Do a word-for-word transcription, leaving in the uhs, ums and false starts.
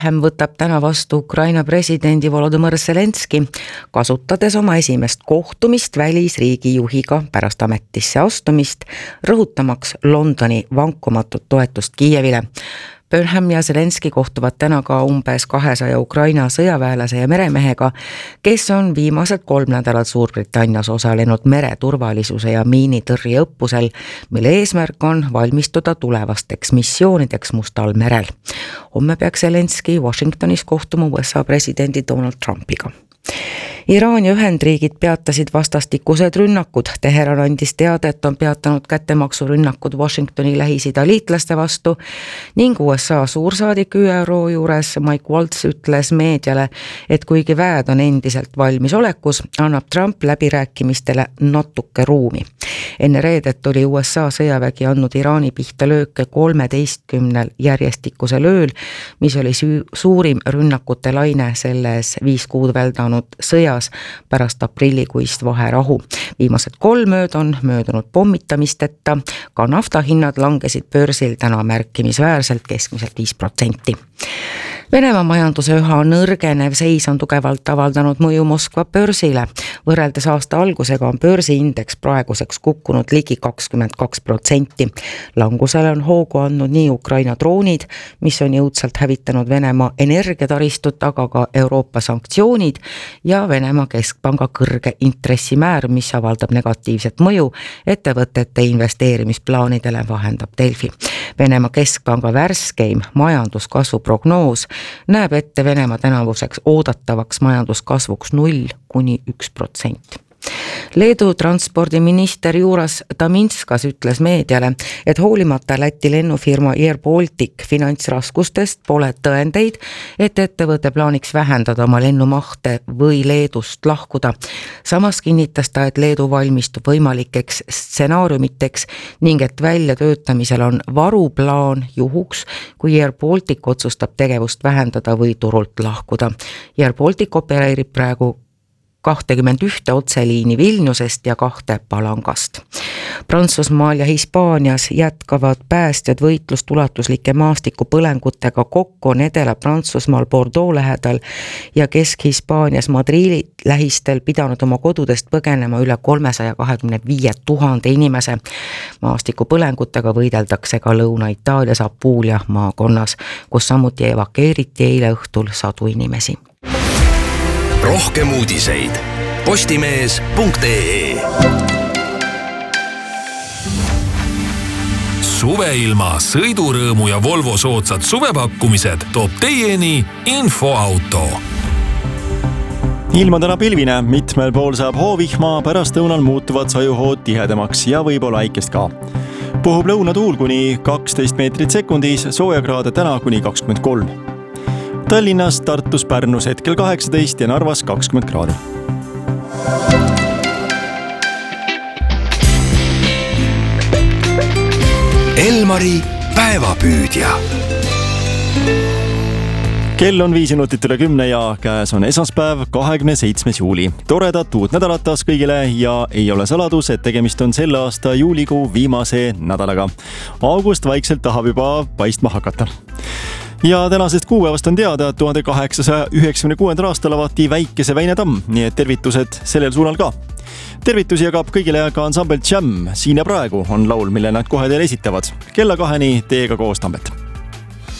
võtab täna vastu Ukraina presidendi Volodõmõr Zelenski, kasutades oma esimest kohtumist välisriigi juhiga pärast ametisse astumist, rõhutamaks Londoni vankumatut toetust Kiievile. Burnham ja Zelenski kohtuvad täna ka umbes kahesaja Ukraina sõjaväelase ja meremehega, kes on viimased kolm nädalat Suurbritannias osalenud mereturvalisuse ja miinitõrje õppusel, mille eesmärk on valmistuda tulevasteks missioonideks Mustal merel. Homme peaks Zelenski Washingtonis kohtuma U S A presidendi Donald Trumpiga. Iraan ja Ühendriigid peatasid vastastikused rünnakud. Teheran andis teada, et on peatanud kättemaksurünnakud Washingtoni Lähis-Ida liitlaste vastu ning U S A suursaadik Ü R O juures Mike Waltz ütles meediale, et kuigi väed on endiselt valmis olekus, annab Trump läbirääkimistele natuke ruumi. Enne reedet oli U S A sõjavägi andnud Iraani pihta lööke kolmeteistkümnel järjestikusel ööl, mis oli suurim rünnakute laine selles viis kuud väldanud sõjas pärast aprillikuist vaherahu. Viimased kolm ööd on möödunud pommitamisteta, ka naftahinnad langesid börsil täna märkimisväärselt keskmiselt viis protsenti. Venemaa majanduse üha nõrgenev seis on tugevalt avaldanud mõju Moskva börsile. Võrreldes aasta algusega on börsiindeks praeguseks kukkunud ligi kakskümmend kaks protsenti. Langusele on hoogu andnud nii Ukraina droonid, mis on jõudsalt hävitanud Venemaa energiataristut, aga ka Euroopa sanktsioonid ja Venemaa keskpanga kõrge intressimäär, mis avaldab negatiivset mõju ettevõtete investeerimisplaanidele, vahendab Delfi. Venemaa keskpanga värskeim majanduskasvu prognoos näeb ette Venemaa tänavuseks oodatavaks majanduskasvuks null kuni üks protsent. Leedu transpordiminister Juras Taminskas ütles meediale, et hoolimata Läti lennufirma Air Baltic finantsraskustest pole tõendeid, et ettevõte plaaniks vähendada oma lennumahte või Leedust lahkuda. Samas kinnitas ta, et Leedu valmistub võimalikeks stsenaariumiteks ning et väljatöötamisel on varuplaan juhuks, kui Air Baltic otsustab tegevust vähendada või turult lahkuda. Air Baltic opereerib praegu kakskümmend üks otseliini Vilniusest ja kahte Palangast. Prantsusmaal ja Hispaanias jätkavad päästjad võitlust ulatuslike maastikupõlengutega kokku Nedela Prantsusmaal Bordeaux lähedal ja Kesk-Hispaanias Madridi lähistel pidanud oma kodudest põgenema üle kolmesaja kahekümne viie tuhande inimese. Maastikupõlengutega võideldakse ka Lõuna-Itaalias Apulia maakonnas, kus samuti evakeeriti eile õhtul sadu inimesi. Rohkem uudiseid postimees punkt ee. Suveilma, sõidurõõmu ja Volvo soodsad suvepakkumised toob teieni Infoauto. Ilma täna pilvine, mitmel pool saab hoovihma, pärast õunal muutuvad sajuhood tihedamaks ja võib-olla äikest ka. Puhub lõunatuul kuni kaksteist meetrit sekundis, soojakraade täna kuni kakskümmend kolm. Tallinnas, Tartus, Pärnus hetkel kaheksateist ja Narvas kakskümmend kraadi. Elmari päevapüüdja. Kell on viis minutit üle kümne ja käes on esmaspäev, kahekümne seitsmes juuli. Toredat uut nädalat taas kõigile ja ei ole saladus, et tegemist on selle aasta juulikuu viimase nädalaga. August vaikselt tahab juba paistma hakata. Ja tänasest kuupäevast on teada, et tuhande kaheksasaja üheksakümne kuuendal aastal avati Väikese Väine tamm, nii et tervitused sellel suunal ka. Tervitusi jagab kõigile ka ansambel Jam. Siin ja praegu on laul, mille nad kohe teile esitavad. Kella kaheni teiega koos Tambet.